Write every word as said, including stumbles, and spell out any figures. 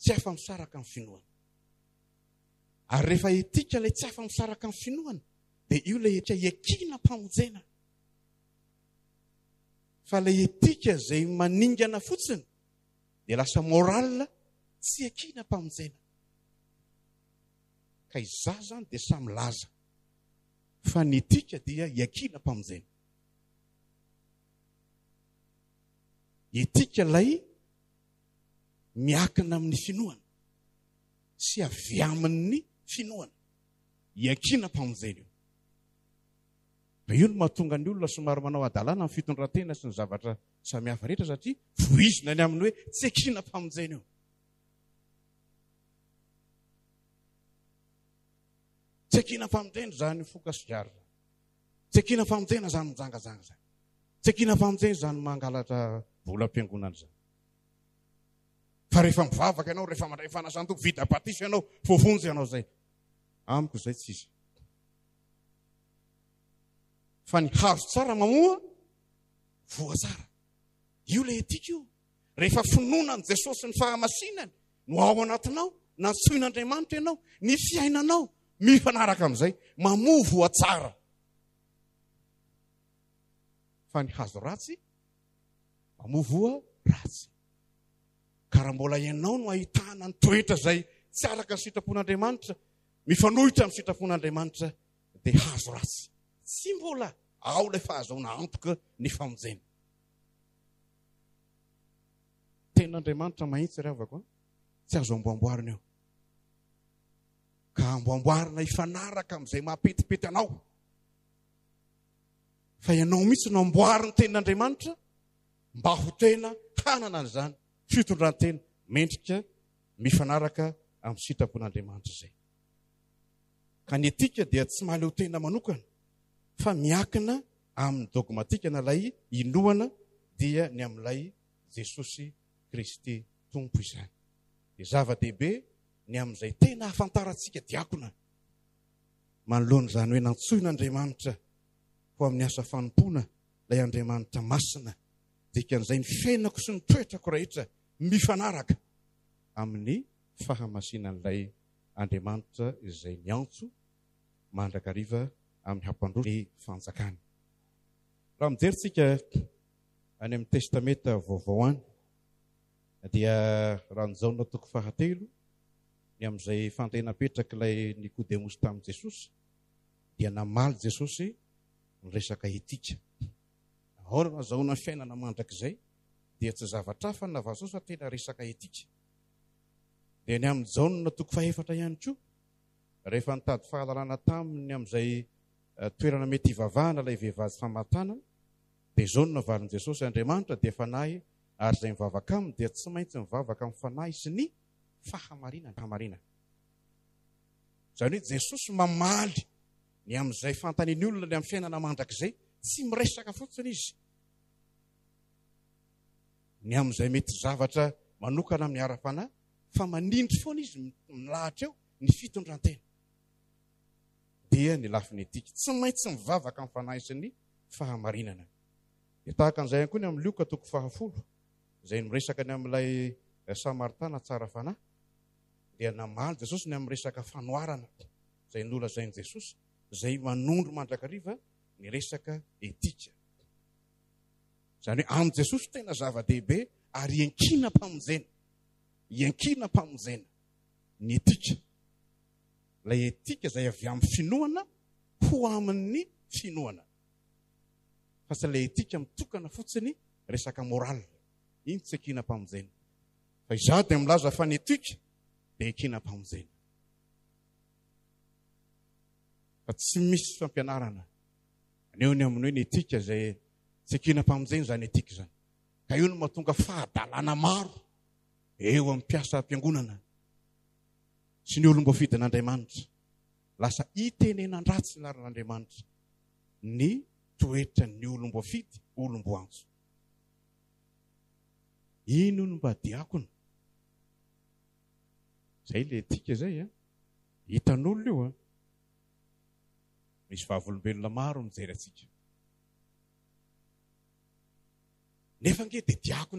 tsy afa-misaraka amin'ny finoana. Ary rehefa etika ilay tsy afa-misaraka amin'ny finoana, dia io ilay etika iakina mpamonjena. Fa ilay etika izay maningana fotsiny dia lasa moral tsy iakina mpamonjena. Ka izaho zany dia samy laza fa ny etika dia iakina mpamonjena. Etika ilay miakina amin'ny finoana sy avy amin'ny finoana, iakina mpamonjena io. Dia io no mahatonga ny olona somary manao adalana amin'ny fitondrantena sy ny zavatra samihafa rehetra satria voizina ny amin'ny hoe tsy iakina mpamonjena io. Tsy iakina mpamonjena zany foka sy jarina. Tsy iakina mpamonjena zany mijangajanga zany. Tsy iakina mpamonjena zany mangalatra vola am-piangonana zany. Fa rehefa mivavaka ianao, rehefa mandray fanasan-tompo, vita batiso ianao, voavonjy ianao zay. Amiko izay tsisy. Fa ny hazo tsara mamoa, voa tsara. Io ilay etika io. Rehefa finonan Jesosy ny fahamasinany no ao anatinao, na tsoin'Andriamanitra ianao, ny fiainanao mifanaraka amin'izay, mamoa voa tsara. Fa ny hazo ratsy, mamoa voa ratsy. Ka raha mbola ianao no ahitana ny toetra izay tsy araka ny sitrapon'Andriamanitra, mifanohitra amin'ny sitrapon'Andriamanitra, dia hazo ratsy. Tsy mbola ao ilay fahazoana antoka ny famonjena. Ten'Andriamanitra mahitsy ry havako, tsy azo amboamboarina eo. Ka amboamboarina ifanaraka amin'izay mahapetipety anao. Fa ianao mihitsy no amboariny ten'Andriamanitra mba ho tena hanana an'izany fitondrantena mendrika mifanaraka amin'ny sitrapon'Andriamanitra izay. Ka ny etika dia tsy mahaleo tena manokana, fa miakina amin'ny dogmatika na ilay inoana dia ny amin'ilay Jesosy Kristy Tompo izany. Dia zava-dehibe ny amin'izay tena ahafantarantsika diakona manoloana izany hoe nantsoin'Andriamanitra ho amin'ny asa fanompoana ilay Andriamanitra masina, dikan'izay ny fiainako sy ny toetrako rehetra mifanaraka amin'ny fahamasinan'ilay Andriamanitra izay miantso mandrakariva amin'ny hampandroso ny fanjakana. Raha mijerisika any amin'ny testameta vaovao any, dia raha ny zaona toko fahatelo, ny amin'izay fantenapetraka ilay Nikodemosy tamin'i Jesosy, dia namaly Jesosy ny resaka etika. Ahoana na zaona ny fiainana mandrakizay, dia tsy zavatra hafa na vaso fa tena resaka etika. Dia ny amin'ny zaona toko fahaefatra ihany koa, rehefa nitady fahalalana taminy amin'izay toerana mety hivavahana ilay vehivavy famatana, dia izao no navalin'i Jesosy: Andriamanitra dia fanahy, ary izay mivavaka aminy dia tsy maintsy mivavaka amin'ny fanahy sy ny fahamarinana. Fahamarinana. Izany hoe Jesosy mamaly ny amin'izay fantaniany olona ny amin'ny fiainana mandrakizay, tsy miresaka fotsiny izy. Ny amin'izay mety zavatra manokana amin'ny ara-panahy, fa manindry foana izy milahatra eo ny fitondrantena. Dia ny lafiny etika, tsy maintsy mivavaka amin'ny fanahy sy ny fahamarinana. Dia tahaka an'izay ihany koa ny amin'ny Lioka toko fahafolo, izay miresaka ny amin'ilay Samaritana tsara fanahy, dia namaly Jesosy ny amin'ny resaka fanoharana izay nolazain'i Jesosy, izay manondro mandrakariva ny resaka etika. Izany hoe amin'i Jesosy tena zava-dehibe ary iankina mpamonjena, iankina mpamonjena ny etika. Ilay etika izay avy amin'ny finoana ho amin'ny finoana. Fa tsy ilay etika mitokana fotsiny resaka moral, iny tsy iankina mpamonjena. Fa izaho dia milaza fa ny etika dia iankina mpamonjena. Fa tsy misy fampianarana aneo ny amin'ny hoe ny etika izay tsy iankina mpamonjena izany etika izany. Ka io no mahatonga fahadalana maro eo amin'ny mpiasa am-piangonana sy ny olom-boafidin'Andriamanitra. Lasa itenenan-dratsy ny laran'Andriamanitra ny toetra ny olom-boafidy, olom-boantso. Ino no mba diakona? Izay ilay etika izay, hitan'olona io. Misy vavolombelona maro mijery atsika. Nefa ange dia diakona.